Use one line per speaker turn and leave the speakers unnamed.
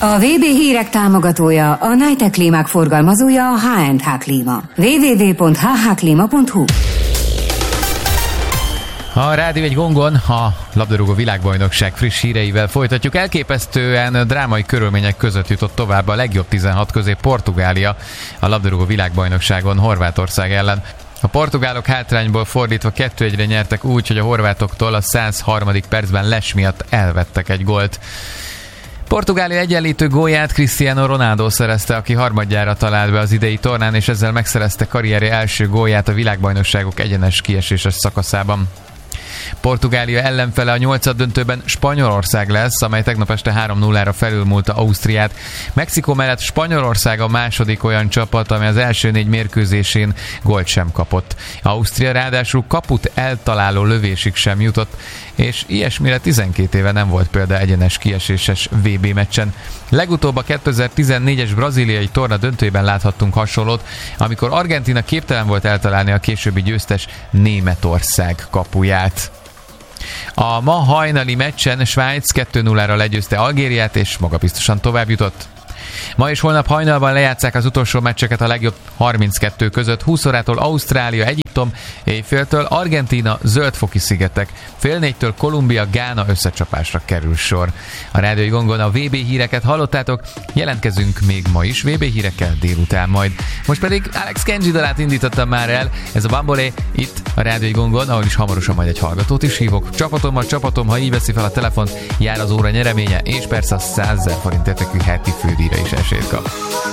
A VB hírek támogatója, a Nitec klímák forgalmazója a H&H Klíma. www.hhklima.hu.
A Rádió egy gongon a labdarúgó világbajnokság friss híreivel folytatjuk. Elképesztően drámai körülmények között jutott tovább a legjobb 16 közé Portugália a labdarúgó világbajnokságon Horvátország ellen. A portugálok hátrányból fordítva 2-1-re nyertek úgy, hogy a horvátoktól a 103. percben les miatt elvettek egy gólt. Portugália egyenlítő gólját Cristiano Ronaldo szerezte, aki harmadjára talált be az idei tornán, és ezzel megszerezte karrierje első gólját a világbajnokságok egyenes kieséses szakaszában. Portugália ellenfele a nyolcaddöntőben Spanyolország lesz, amely tegnap este 3-0-ra felülmúlta Ausztriát. Mexikó mellett Spanyolország a második olyan csapat, amely az első 4 mérkőzésén gólt sem kapott. Ausztria ráadásul kaput eltaláló lövésig sem jutott, és ilyesmire 12 éve nem volt példa egyenes kieséses VB meccsen. Legutóbb a 2014-es brazíliai torna döntőjében láthattunk hasonlót, amikor Argentína képtelen volt eltalálni a későbbi győztes Németország kapuját. A ma hajnali meccsen Svájc 2-0-ra legyőzte Algériát, és magabiztosan tovább jutott. Ma és holnap hajnalban lejátsszák az utolsó meccseket a legjobb 32 között. 20 órától Ausztrália, Egyiptom, éjféltől Argentína, Zöld-foki-szigetek, fél 4-től Kolumbia, Gána összecsapásra kerül sor. A Rádió Gongon a VB híreket hallottátok, jelentkezünk még ma is VB hírekkel délután majd. Most pedig Alex Kenji dalát indítottam már el, ez a Bambolé itt a Rádió Gongon, ahol is hamarosan majd egy hallgatót is hívok. Csapatom, ha így veszi fel a telefont, jár az óra nyereménye, és persze a 100 000 forint értékű heti fődíjra is esélyt kap.